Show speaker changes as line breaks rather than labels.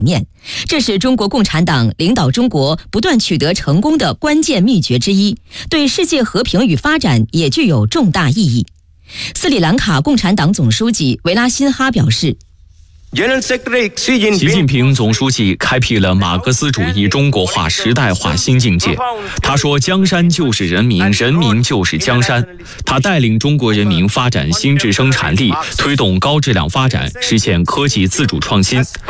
念，这是中国共产党领导中国不断取得成功的关键秘诀之一，对世界和平与发展也具有重大意义。斯里兰卡共产党总书记维拉辛哈表示，
习近平总书记开辟了马克思主义中国化时代化新境界。他说：“江山就是人民，人民就是江山。”他带领中国人民发展新质生产力，推动高质量发展，实现科技自主创新。